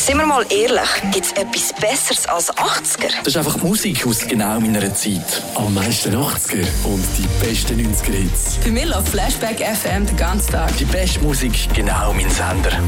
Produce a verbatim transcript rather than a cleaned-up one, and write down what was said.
Sind wir mal ehrlich, gibt es etwas Besseres als achtziger? Das ist einfach Musik aus genau meiner Zeit. Am meisten achtziger und die besten neunziger Hits. Für mich läuft Flashback F M den ganzen Tag. Die beste Musik, genau mein Sender.